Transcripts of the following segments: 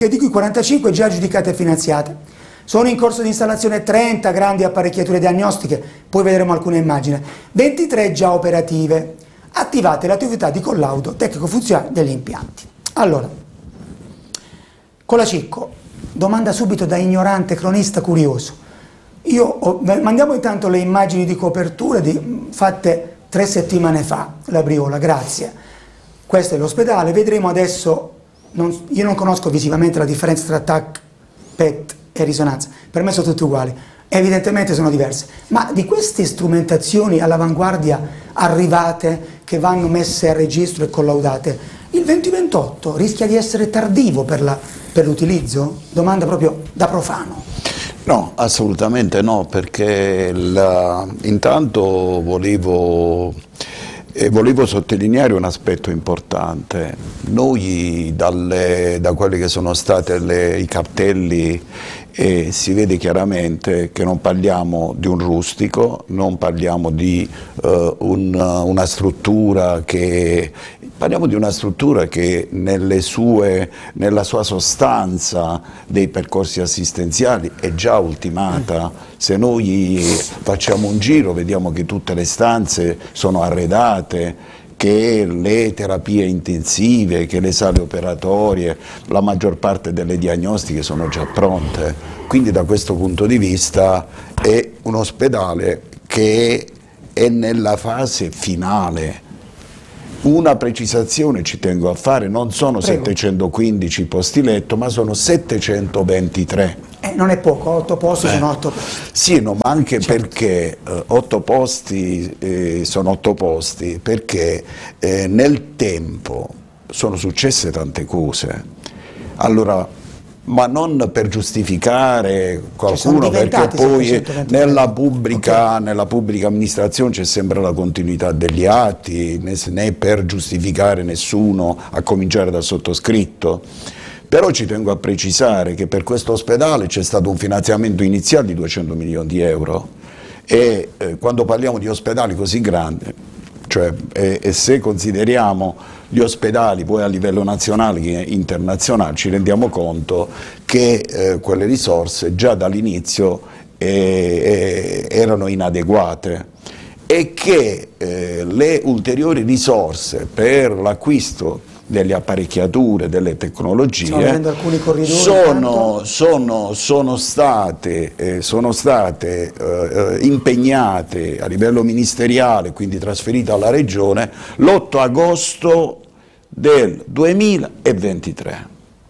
di cui 45 già aggiudicate e finanziate. Sono in corso di installazione 30 grandi apparecchiature diagnostiche, poi vedremo alcune immagini, 23 già operative, attivate le attività di collaudo tecnico-funzionale degli impianti. Allora, con la Cicco, domanda subito da ignorante cronista curioso. Mandiamo intanto le immagini di copertura fatte 3 settimane fa, la Briola, grazie. Questo è l'ospedale, vedremo adesso, io non conosco visivamente la differenza tra TAC, PET e risonanza, per me sono tutti uguali, evidentemente sono diverse, ma di queste strumentazioni all'avanguardia arrivate che vanno messe a registro e collaudate, il 2028 rischia di essere tardivo per l'utilizzo? Domanda proprio da profano. No, assolutamente no, perché intanto volevo sottolineare un aspetto importante. Noi da quelli che sono stati i cartelli si vede chiaramente che non parliamo di un rustico, non parliamo di una struttura parliamo di una struttura che nella sua sostanza dei percorsi assistenziali è già ultimata. Se noi facciamo un giro vediamo che tutte le stanze sono arredate, che le terapie intensive, che le sale operatorie, la maggior parte delle diagnostiche sono già pronte. Quindi da questo punto di vista è un ospedale che è nella fase finale. Una precisazione ci tengo a fare, non sono 715 posti letto, ma sono 723. Non è poco, 8 posti sono 8 posti. Sì, no, ma anche perché 8 posti sono 8 posti, perché nel tempo sono successe tante cose. Allora, ma non per giustificare qualcuno, perché poi nella pubblica amministrazione c'è sempre la continuità degli atti, né per giustificare nessuno, a cominciare dal sottoscritto. Però ci tengo a precisare che per questo ospedale c'è stato un finanziamento iniziale di 200 milioni di euro e quando parliamo di ospedali così grandi, cioè, e se consideriamo gli ospedali poi a livello nazionale e internazionale, ci rendiamo conto che quelle risorse già dall'inizio erano inadeguate e che le ulteriori risorse per l'acquisto delle apparecchiature, delle tecnologie sono state impegnate a livello ministeriale, quindi trasferite alla Regione l'8 agosto del 2023.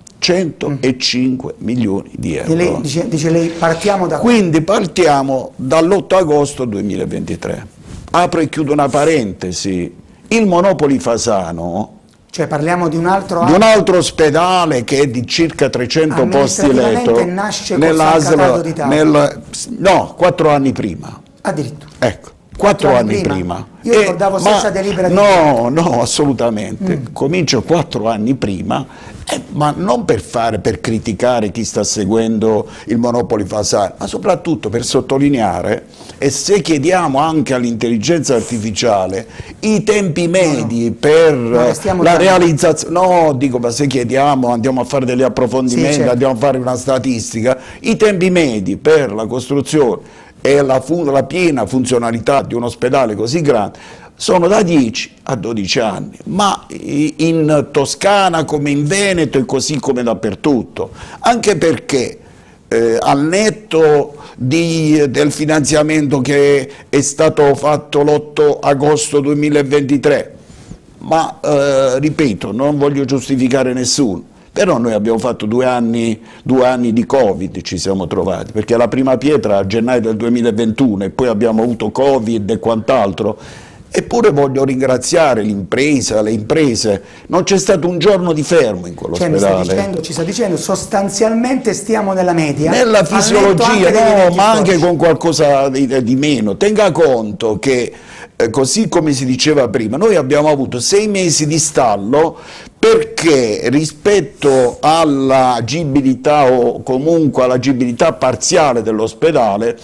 105 milioni di euro. E dice lei, partiamo da... Quindi partiamo dall'8 agosto 2023. Apro e chiudo una parentesi. Il Monopoli Fasano, cioè parliamo di un altro ospedale che è di circa 300 posti letto, nasce con San Cataldo d'Italia. No, 4 anni prima. Addirittura. Ecco, 4 anni prima. Io ricordavo stessa delibera di... No, assolutamente. Comincio 4 anni prima, ma non per criticare chi sta seguendo il Monopoli Fasano, ma soprattutto per sottolineare, e se chiediamo anche all'intelligenza artificiale i tempi medi per la realizzazione, ma se chiediamo, andiamo a fare degli approfondimenti, certo, andiamo a fare una statistica, i tempi medi per la costruzione e la piena funzionalità di un ospedale così grande sono da 10 a 12 anni, ma in Toscana come in Veneto e così come dappertutto, anche perché al netto del finanziamento che è stato fatto l'8 agosto 2023, ma ripeto, non voglio giustificare nessuno, però noi abbiamo fatto 2 anni di Covid, ci siamo trovati, perché la prima pietra a gennaio del 2021 e poi abbiamo avuto Covid e quant'altro. Eppure voglio ringraziare le imprese, non c'è stato un giorno di fermo in quell'ospedale. Ci sta dicendo, sostanzialmente stiamo nella media. Nella fisiologia, ma anche con qualcosa di meno. Tenga conto che, così come si diceva prima, noi abbiamo avuto 6 mesi di stallo perché rispetto all'agibilità o comunque all'agibilità parziale dell'ospedale,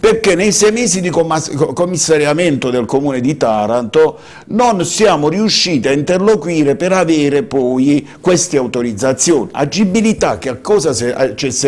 perché nei 6 mesi di commissariamento del Comune di Taranto non siamo riusciti a interloquire per avere poi queste autorizzazioni. Agibilità, che a cosa c'è